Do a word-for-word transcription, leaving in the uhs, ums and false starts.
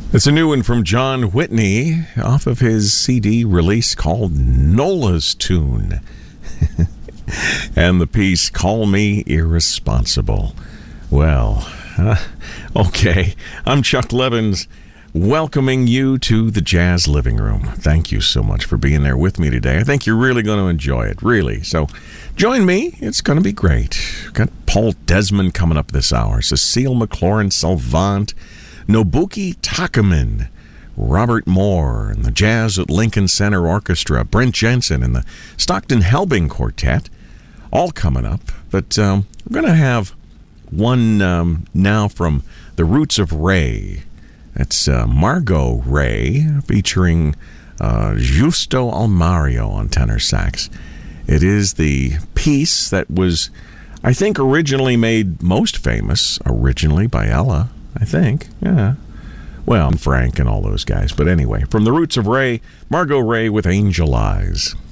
It's a new one from John Whitney off of his C D release called Nola's Tune. And the piece, Call Me Irresponsible. Well, uh, okay. I'm Chuck Levins, welcoming you to the Jazz Living Room. Thank you so much for being there with me today. I think you're really going to enjoy it, really. So join me. It's going to be great. We've got Paul Desmond coming up this hour, Cecile McLaurin Salvant, Nobuki Takaman, Robert Moore, and the Jazz at Lincoln Center Orchestra, Brent Jensen, and the Stockton Helbing Quartet, all coming up. But um, we're going to have one um, now from the Roots of Ray. That's uh, Margot Ray, featuring uh, Justo Almario on tenor sax. It is the piece that was, I think, originally made most famous, originally by Ella, I think, yeah. Well, Frank and all those guys. But anyway, from the Roots of Ray, Margot Ray with Angel Eyes.